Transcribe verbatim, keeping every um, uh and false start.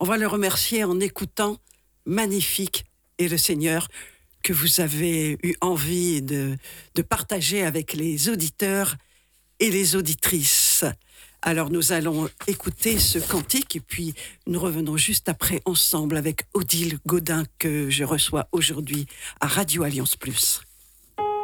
On va le remercier en écoutant Magnifique est le Seigneur que vous avez eu envie de, de partager avec les auditeurs et les auditrices. Alors nous allons écouter ce cantique et puis nous revenons juste après ensemble avec Odile Gaudin que je reçois aujourd'hui à Radio Alliance Plus.